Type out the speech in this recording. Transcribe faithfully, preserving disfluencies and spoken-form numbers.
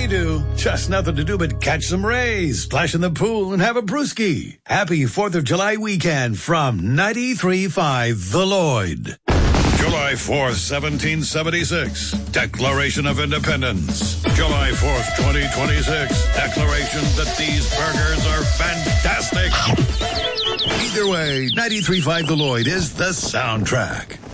do. Just nothing to do but catch some rays, splash in the pool, and have a brewski. Happy fourth of July weekend from ninety-three point five The Lloyd. July fourth, seventeen seventy-six. Declaration of Independence. July fourth, twenty twenty-six. Declaration that these burgers are fantastic. Either way, ninety-three point five The Lloyd is the soundtrack.